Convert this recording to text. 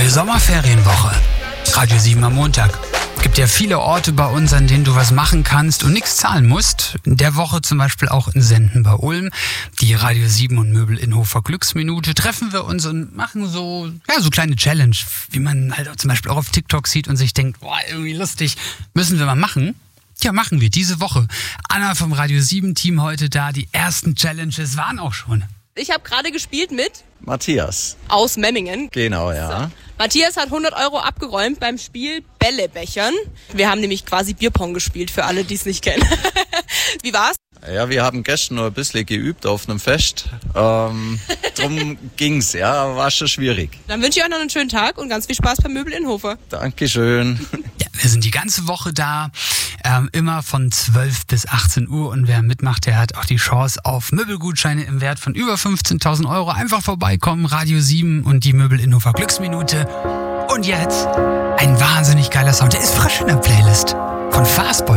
Neue Sommerferienwoche. Radio 7 am Montag. Es gibt ja viele Orte bei uns, an denen du was machen kannst und nichts zahlen musst. In der Woche zum Beispiel auch in Senden bei Ulm. Die Radio 7 und Möbel Innhofer Glücksminute. Treffen wir uns und machen so kleine Challenge, wie man halt auch zum Beispiel auch auf TikTok sieht und sich denkt, boah, irgendwie lustig, müssen wir mal machen. Ja, machen wir diese Woche. Anna vom Radio 7 Team heute da. Die ersten Challenges waren auch schon. Ich habe gerade gespielt mit Matthias. aus Memmingen. Genau, ja. So. Matthias hat 100 € abgeräumt beim Spiel Bällebechern. Wir haben nämlich quasi Bierpong gespielt, für alle, die es nicht kennen. Wie war's? Ja, wir haben gestern noch ein bisschen geübt auf einem Fest. Drum ging's, ja, war schon schwierig. Dann wünsche ich euch noch einen schönen Tag und ganz viel Spaß beim Möbel Innhofer. Dankeschön. Ja, wir sind die ganze Woche da, immer von 12 bis 18 Uhr und wer mitmacht, der hat auch die Chance auf Möbelgutscheine im Wert von über 15.000 €. Einfach vorbeikommen, Radio 7 und die Möbel Innhofer Glücksminute. Und jetzt ein wahnsinnig geiler Sound, der ist frisch in der Playlist von Fastboy.